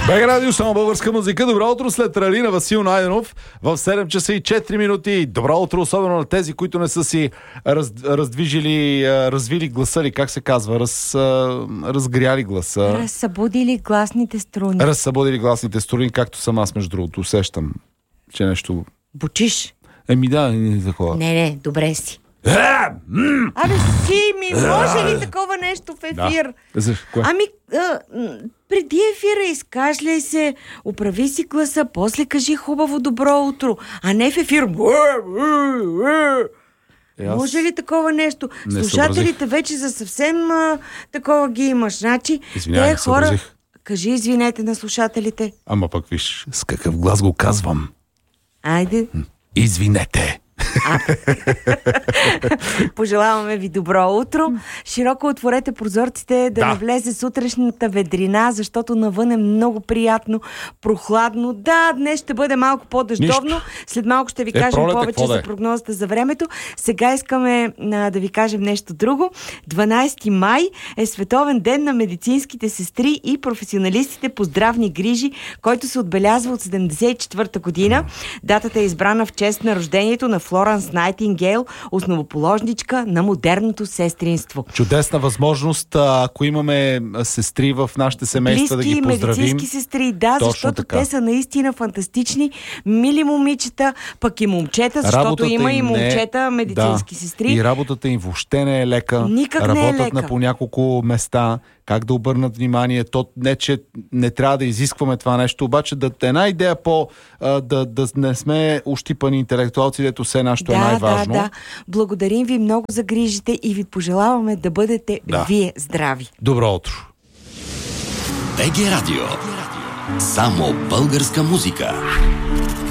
БГ Радио, само българска музика. Добро утро след Ралина Васил Найденов в 7 часа и 4 минути. Добро утро, особено на тези, които не са си развили гласа, ли как се казва, разгряли гласа. Разсъбудили гласните струни. Разсъбудили гласните струни, както съм аз, между другото. Усещам, че нещо... Бучиш? Не такова. Не, добре си. Абе, може ли такова нещо в ефир? Да. Преди ефира изкашляй се, оправи си гласа, после кажи хубаво добро утро, а не в ефир. Може ли такова нещо? Слушателите вече за съвсем такова ги имаш. Значи, извинявай, те хора... Кажи извинете на слушателите. Ама пък виж, с какъв глас го казвам. Айде. Извинете. Пожелаваме ви добро утро. Широко отворете прозорците да навлезе сутрешната ведрина, защото навън е много приятно, прохладно. Да, днес ще бъде малко по-дъждовно. След малко ще ви кажем повече за прогнозата за времето. Сега искаме да ви кажем нещо друго. 12 май е Световен ден на медицинските сестри и професионалистите по здравни грижи, който се отбелязва от 1974 година. Датата е избрана в чест на рождението на Флоренс Найтингейл, основоположничка на модерното сестринство. Чудесна възможност, ако имаме сестри в нашите семейства, да ги поздравим. Медицински сестри, да, точно защото така. Те са наистина фантастични, мили момичета, пък и момчета, защото работата има и момчета медицински сестри. И работата им въобще не е лека. Никак работят не е лека. На по няколко места. Как да обърнат внимание? То не, че не трябва да изискваме това нещо, обаче една идея да не сме ущипани интелектуалци, дето все нещо е най-важно. Да. Благодарим ви много за грижите и ви пожелаваме да бъдете вие здрави. Добро утро. БГ Радио. Само българска музика.